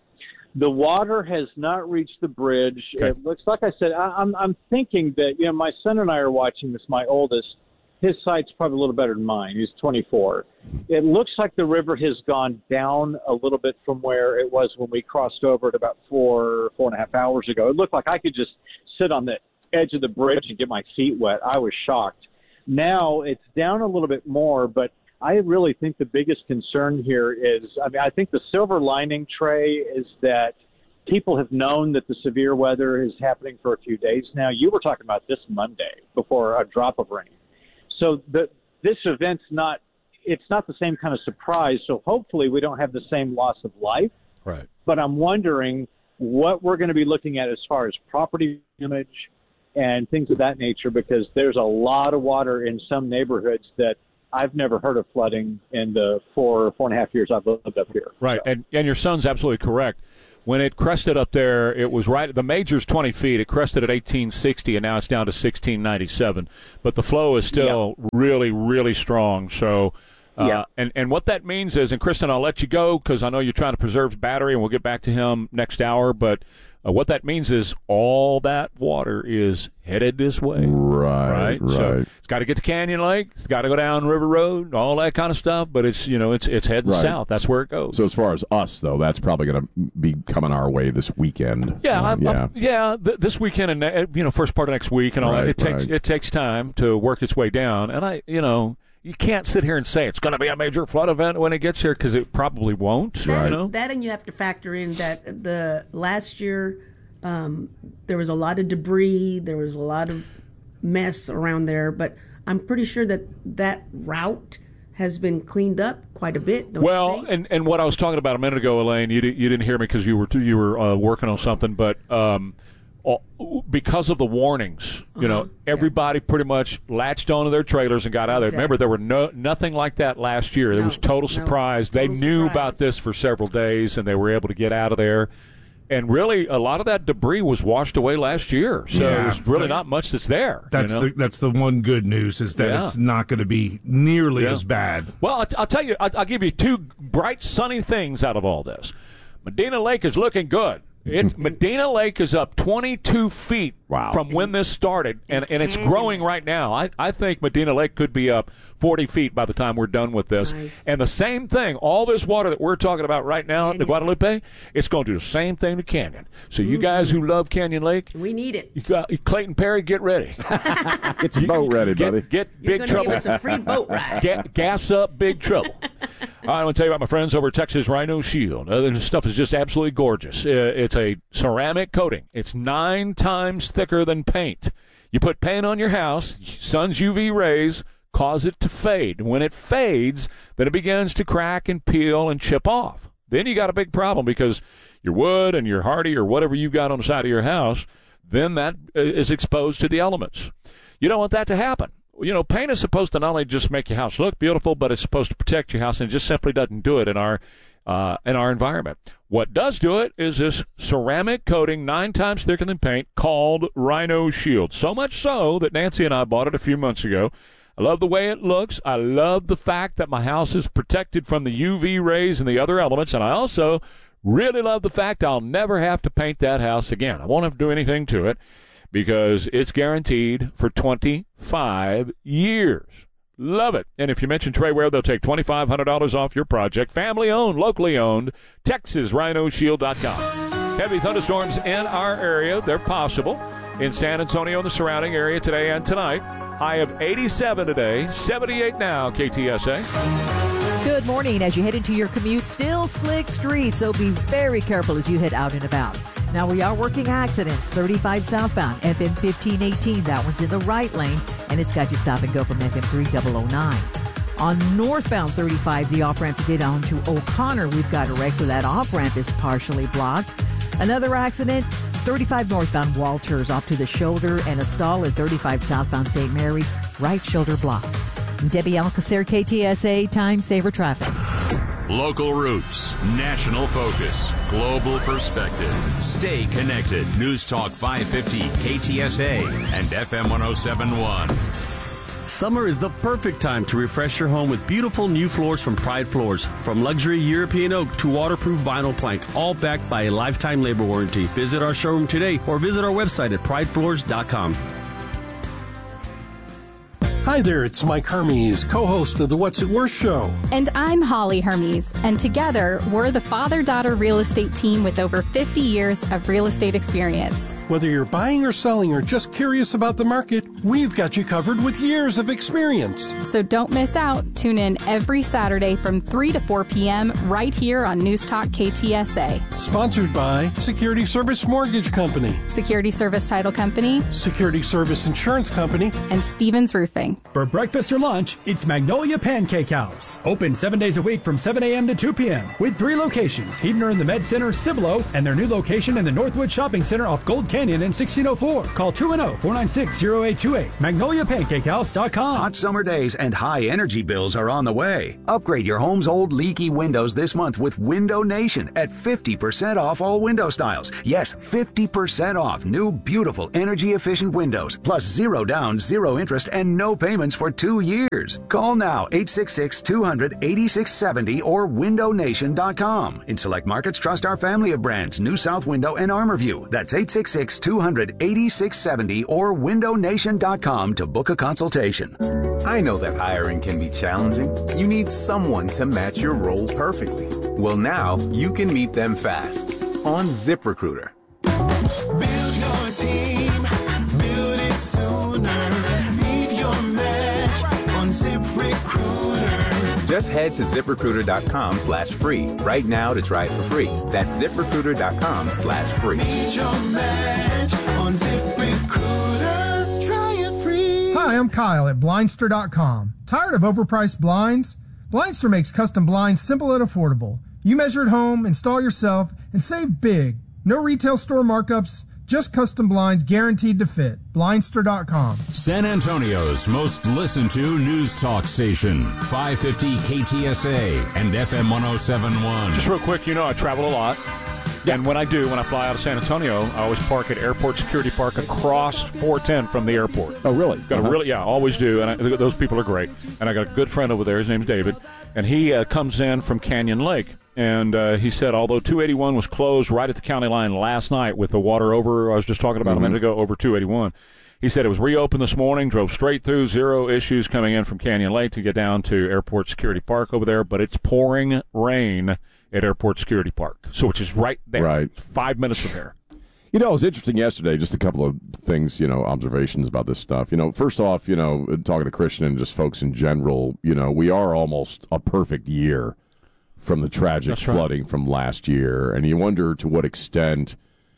The water has not reached the bridge. Okay. It looks like I said. I'm thinking that my son and I are watching this. My oldest, his sight's probably a little better than mine. He's 24. It looks like the river has gone down a little bit from where it was when we crossed over it about 4.5 hours ago. It looked like I could just sit on the edge of the bridge and get my feet wet. I was shocked. Now it's down a little bit more, but I really think the biggest concern here is, I think the silver lining, Trey, is that people have known that the severe weather is happening for a few days now. You were talking about this Monday before a drop of rain. So this event's not the same kind of surprise. So hopefully we don't have the same loss of life. Right. But I'm wondering what we're going to be looking at as far as property damage and things of that nature, because there's a lot of water in some neighborhoods that I've never heard of flooding in the 4.5 years I've lived up here. Right, So. and your son's absolutely correct. When it crested up there, it was right. The major's 20 feet. It crested at 1860, and now it's down to 1697. But the flow is still really, really strong. So, and what that means is, and Kristen, I'll let you go because I know you're trying to preserve battery, and we'll get back to him next hour. But what that means is all that water is headed this way. Right. So it's got to get to Canyon Lake. It's got to go down River Road, all that kind of stuff. But it's it's heading south. That's where it goes. So as far as us, though, that's probably going to be coming our way this weekend. This weekend and first part of next week and all that. It takes time to work its way down. And you can't sit here and say it's going to be a major flood event when it gets here because it probably won't. That and you have to factor in that the last year there was a lot of debris, there was a lot of mess around there, but I'm pretty sure that route has been cleaned up quite a bit. Don't you think? And what I was talking about a minute ago, Elaine, you didn't hear me because you were working on something, but. Because of the warnings, everybody pretty much latched onto their trailers and got out of there. Remember, there were nothing like that last year. It was total surprise. They knew about this for several days, and they were able to get out of there. And really, a lot of that debris was washed away last year. So there's really not much that's there. That's the one good news is that it's not going to be nearly as bad. Well, I'll tell you, I'll give you two bright, sunny things out of all this. Medina Lake is looking good. Medina Lake is up 22 feet from when this started, and it's growing right now. I think Medina Lake could be up 40 feet by the time we're done with this. Nice. And the same thing, all this water that we're talking about right now at the Guadalupe, it's going to do the same thing to Canyon. So you guys who love Canyon Lake, we need it. Clayton Perry, get ready. Get your boat ready, buddy. Get Big Trouble. Give us a free boat ride. Gas up Big Trouble. I want to tell you about my friends over at Texas Rhino Shield. This stuff is just absolutely gorgeous. It's a ceramic coating. It's 9 times thicker than paint. You put paint on your house, sun's UV rays cause it to fade. When it fades, then it begins to crack and peel and chip off. Then you got a big problem because your wood and your hardy or whatever you've got on the side of your house, then that is exposed to the elements. You don't want that to happen. Paint is supposed to not only just make your house look beautiful, but it's supposed to protect your house, and it just simply doesn't do it in our environment. What does do it is this ceramic coating 9 times thicker than paint called Rhino Shield. So much so that Nancy and I bought it a few months ago. I love the way it looks. I love the fact that my house is protected from the UV rays and the other elements, and I also really love the fact I'll never have to paint that house again. I won't have to do anything to it, because it's guaranteed for 25 years. Love it. And if you mention Trey Ware, they'll take $2,500 off your project. Family owned, locally owned, TexasRhinoShield.com. Heavy thunderstorms in our area. They're possible in San Antonio and the surrounding area today and tonight. High of 87 today, 78 now, KTSA. Good morning. As you head into your commute, still slick streets, so be very careful as you head out and about. Now, we are working accidents. 35 southbound, FM 1518. That one's in the right lane, and it's got you stop and go from FM 3009. On northbound 35, the off-ramp to get on to O'Connor, we've got a wreck, so that off-ramp is partially blocked. Another accident, 35 northbound Walters off to the shoulder, and a stall at 35 southbound St. Mary's, right shoulder blocked. Debbie Alcacer, KTSA, Time Saver Traffic. Local roots, national focus, global perspective. Stay connected. News Talk 550, KTSA, and FM 1071. Summer is the perfect time to refresh your home with beautiful new floors from Pride Floors. From luxury European oak to waterproof vinyl plank, all backed by a lifetime labor warranty. Visit our showroom today or visit our website at pridefloors.com. Hi there, it's Mike Hermes, co-host of the What's It Worth show. And I'm Holly Hermes, and together we're the father-daughter real estate team with over 50 years of real estate experience. Whether you're buying or selling or just curious about the market, we've got you covered with years of experience. So don't miss out. Tune in every Saturday from 3 to 4 p.m. right here on News Talk KTSA. Sponsored by Security Service Mortgage Company, Security Service Title Company, Security Service Insurance Company, and Stevens Roofing. For breakfast or lunch, it's Magnolia Pancake House. Open 7 days a week from 7 a.m. to 2 p.m. with 3 locations, Heidner in the Med Center, Cibolo, and their new location in the Northwood Shopping Center off Gold Canyon in 1604. Call 210-496-0828. MagnoliaPancakeHouse.com. Hot summer days and high energy bills are on the way. Upgrade your home's old leaky windows this month with Window Nation at 50% off all window styles. Yes, 50% off new, beautiful, energy-efficient windows, plus 0 down, 0 interest, and no payments for 2 years. Call now, 866-200-8670 or windownation.com. In select markets, trust our family of brands, New South Window and ArmorView. That's 866-200-8670 or windownation.com to book a consultation. I know that hiring can be challenging. You need someone to match your role perfectly. Well, now you can meet them fast on ZipRecruiter. Build your team, build it sooner. Meet your match on ZipRecruiter. Just head to ZipRecruiter.com/free right now to try it for free. That's ZipRecruiter.com/free. Meet your match on ZipRecruiter. Try it free. Hi, I'm Kyle at Blindster.com. Tired of overpriced blinds? Blindster makes custom blinds simple and affordable. You measure at home, install yourself, and save big. No retail store markups, just custom blinds guaranteed to fit. Blindster.com. San Antonio's most listened to news talk station, 550 KTSA and FM 107.1. Just real quick, I travel a lot. Yeah. And when I fly out of San Antonio, I always park at Airport Security Park across 410 from the airport. Oh, really? Always do. And those people are great. And I got a good friend over there. His name's David. And he comes in from Canyon Lake. And he said, although 281 was closed right at the county line last night with the water over, I was just talking about a minute ago, over 281, he said it was reopened this morning, drove straight through, 0 issues coming in from Canyon Lake to get down to Airport Security Park over there, but it's pouring rain at Airport Security Park, which is right there, right 5 minutes from there. It was interesting yesterday, just a couple of things, observations about this stuff. First off, talking to Christian and just folks in general, we are almost a perfect year from the tragic flooding from last year, and you wonder to what extent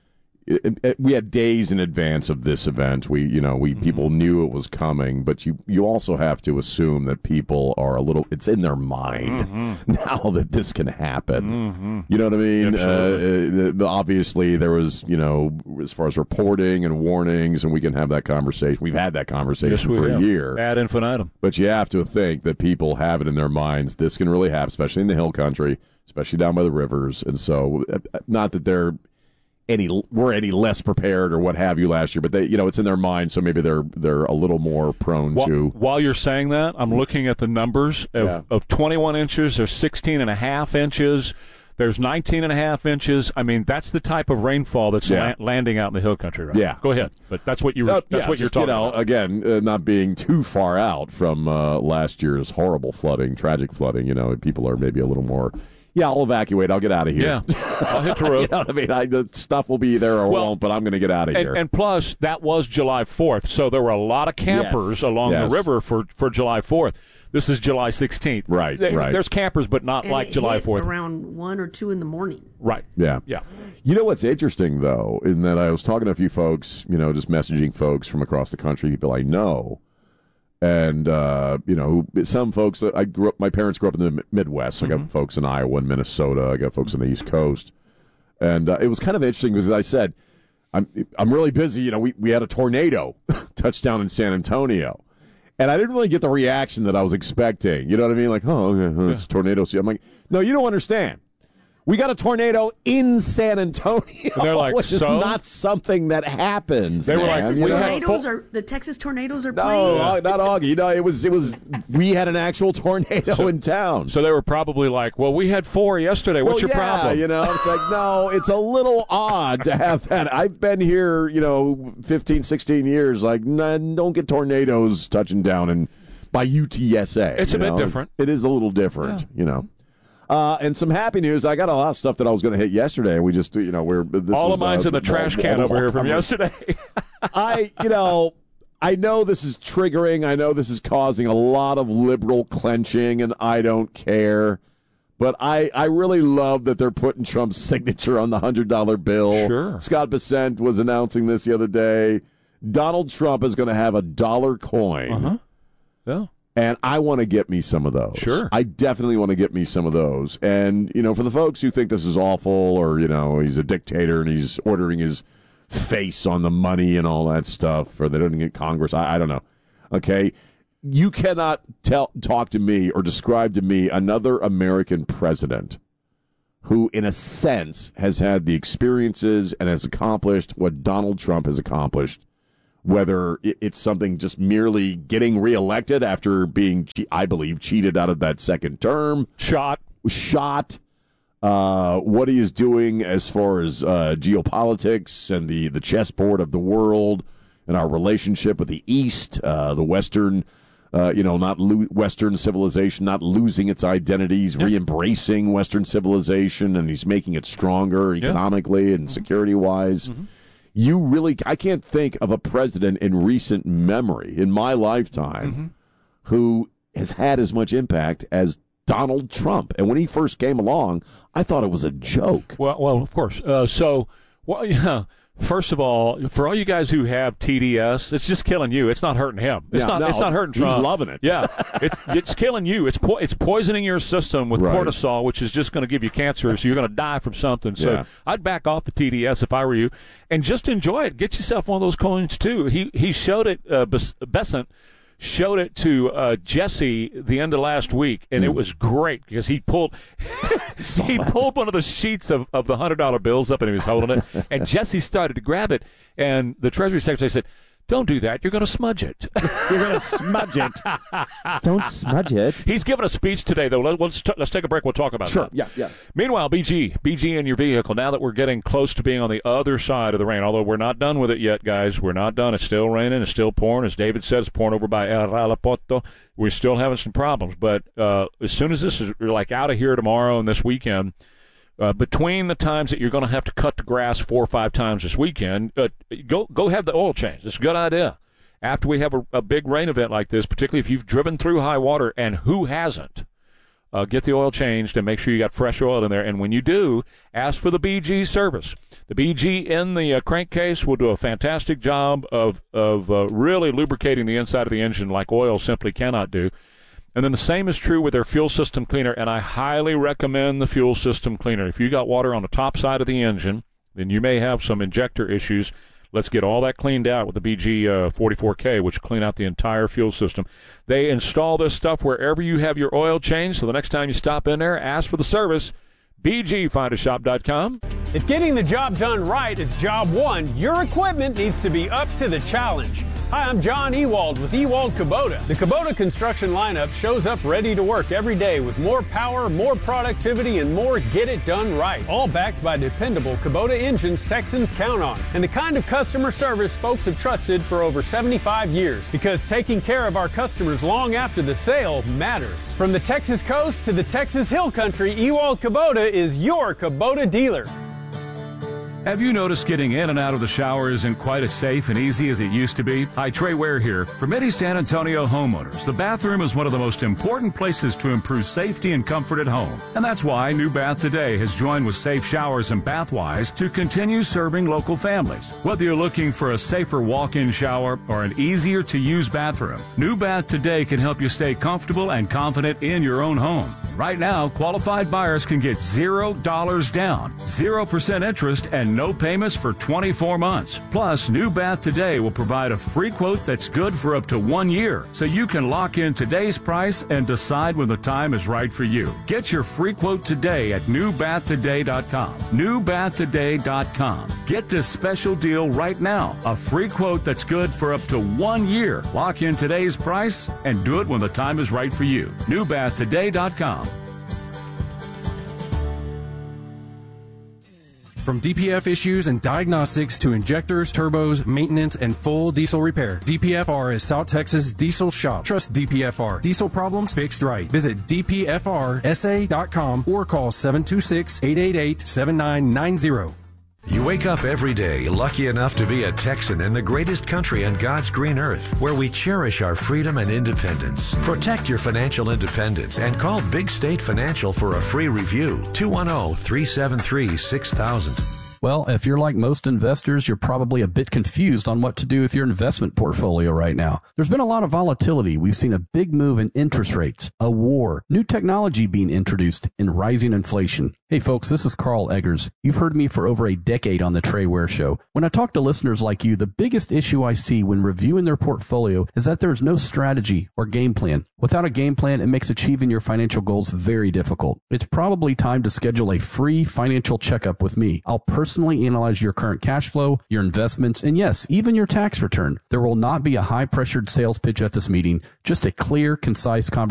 we had days in advance of this event. People knew it was coming, but you also have to assume that people are it's in their mind now that this can happen. You know what I mean? Obviously, there was, as far as reporting and warnings, and we can have that conversation. We've had that conversation for a year. Ad infinitum. But you have to think that people have it in their minds. This can really happen, especially in the hill country, especially down by the rivers. And so, not that we're any less prepared or what have you last year, but they, it's in their mind, so maybe they're a little more prone to. While you're saying that, I'm looking at the numbers of 21 inches. There's 16.5 inches. There's 19.5 inches. I mean, that's the type of rainfall that's landing out in the hill country right now. Go ahead, but that's what you're talking about. Again, not being too far out from last year's horrible flooding, tragic flooding. People are maybe a little more. Yeah, I'll evacuate. I'll get out of here. Yeah, I'll hit the road. The stuff will be there or won't, but I'm going to get out of here. And plus, that was July 4th, so there were a lot of campers along the river for July 4th. This is July 16th. Right. There's campers, but not like July 4th. Around 1 or 2 in the morning. Right. Yeah. You know what's interesting, though, in that I was talking to a few folks, just messaging folks from across the country, people I know. And, some folks, my parents grew up in the Midwest. So I got folks in Iowa and Minnesota. I got folks on the East Coast. And it was kind of interesting because, as I said, I'm really busy. We had a tornado touchdown in San Antonio. And I didn't really get the reaction that I was expecting. You know what I mean? Like, it's a tornado. I'm like, no, you don't understand. We got a tornado in San Antonio. And they're like, which is so? not something that happens. They were like, Texas we had tornadoes are the Texas tornadoes are No, playing. not Augie. No, it was. We had an actual tornado in town. So they were probably like, well, we had 4 yesterday. What's your problem? You know, it's like, no, it's a little odd to have that. I've been here, 15, 16 years. Like, don't get tornadoes touching down by UTSA. It's a bit different. It is a little different, and some happy news. I got a lot of stuff that I was going to hit yesterday. We just, all of mine's in the trash can over here from yesterday. I know this is triggering. I know this is causing a lot of liberal clenching, and I don't care. But I really love that they're putting Trump's signature on the $100 bill. Sure. Scott Bessent was announcing this the other day. Donald Trump is going to have a dollar coin. Uh-huh. Yeah. And I want to get me some of those. Sure. I definitely want to get me some of those. And, for the folks who think this is awful or, he's a dictator and he's ordering his face on the money and all that stuff, or they don't get Congress, I don't know. Okay? You cannot talk to me or describe to me another American president who, in a sense, has had the experiences and has accomplished what Donald Trump has accomplished. Whether it's something just merely getting reelected after being, I believe, cheated out of that second term. Shot. What he is doing as far as geopolitics and the chessboard of the world and our relationship with the East, the Western, Western civilization, not losing its identities, re-embracing Western civilization, and he's making it stronger economically and security-wise. Mm-hmm. I can't think of a president in recent memory, in my lifetime, who has had as much impact as Donald Trump. And when he first came along, I thought it was a joke. Well, of course. First of all, for all you guys who have TDS, it's just killing you. It's not hurting him. It's not hurting Trump. He's loving it. Yeah, it's killing you. It's poisoning your system with cortisol, which is just going to give you cancer. So you're going to die from something. So I'd back off the TDS if I were you, and just enjoy it. Get yourself one of those coins too. He showed it. Bessent showed it to Jesse the end of last week, and it was great because he pulled one of the sheets of the $100 bills up, and he was holding it, and Jesse started to grab it, and the Treasury Secretary said, "Don't do that. You're going to smudge it." You're going to smudge it. Don't smudge it. He's giving a speech today, though. Let's take a break. We'll talk about that. Sure. Yeah. Meanwhile, BG in your vehicle. Now that we're getting close to being on the other side of the rain, although we're not done with it yet, guys. We're not done. It's still raining. It's still pouring. As David said, it's pouring over by El Ralapoto. We're still having some problems. But as soon as this is out of here tomorrow and this weekend, between the times that you're going to have to cut the grass 4 or 5 times this weekend, go have the oil change. It's a good idea. After we have a big rain event like this, particularly if you've driven through high water, and who hasn't, get the oil changed and make sure you got fresh oil in there. And when you do, ask for the BG service. The BG in the crankcase will do a fantastic job of really lubricating the inside of the engine like oil simply cannot do. And then the same is true with their fuel system cleaner, and I highly recommend the fuel system cleaner. If you got water on the top side of the engine, then you may have some injector issues. Let's get all that cleaned out with the BG 44K, which clean out the entire fuel system. They install this stuff wherever you have your oil change, so the next time you stop in there, ask for the service. BGFinderShop.com. If getting the job done right is job one, your equipment needs to be up to the challenge. Hi, I'm John Ewald with Ewald Kubota. The Kubota construction lineup shows up ready to work every day with more power, more productivity, and more get it done right. All backed by dependable Kubota engines Texans count on. And the kind of customer service folks have trusted for over 75 years. Because taking care of our customers long after the sale matters. From the Texas coast to the Texas Hill Country, Ewald Kubota is your Kubota dealer. Have you noticed getting in and out of the shower isn't quite as safe and easy as it used to be? Hi, Trey Ware here. For many San Antonio homeowners, the bathroom is one of the most important places to improve safety and comfort at home. And that's why New Bath Today has joined with Safe Showers and Bathwise to continue serving local families. Whether you're looking for a safer walk-in shower or an easier-to-use bathroom, New Bath Today can help you stay comfortable and confident in your own home. Right now, qualified buyers can get $0 down, 0% interest, and and no payments for 24 months. Plus, New Bath Today will provide a free quote that's good for up to 1 year, so you can lock in today's price and decide when the time is right for you. Get your free quote today at newbathtoday.com. newbathtoday.com. Get this special deal right now. A free quote that's good for up to 1 year. Lock in today's price and do it when the time is right for you. newbathtoday.com. From DPF issues and diagnostics to injectors, turbos, maintenance, and full diesel repair, DPFR is South Texas Diesel Shop. Trust DPFR. Diesel problems fixed right. Visit dpfrsa.com or call 726-888-7990. You wake up every day lucky enough to be a Texan in the greatest country on God's green earth, where we cherish our freedom and independence. Protect your financial independence and call Big State Financial for a free review. 210-373-6000. Well, if you're like most investors, you're probably a bit confused on what to do with your investment portfolio right now. There's been a lot of volatility. We've seen a big move in interest rates, a war, new technology being introduced, and rising inflation. Hey folks, this is Carl Eggers. You've heard me for over a decade on the Trey Ware Show. When I talk to listeners like you, the biggest issue I see when reviewing their portfolio is that there's no strategy or game plan. Without a game plan, it makes achieving your financial goals very difficult. It's probably time to schedule a free financial checkup with me. I'll personally analyze your current cash flow, your investments, and yes, even your tax return. There will not be a high-pressured sales pitch at this meeting, just a clear, concise conversation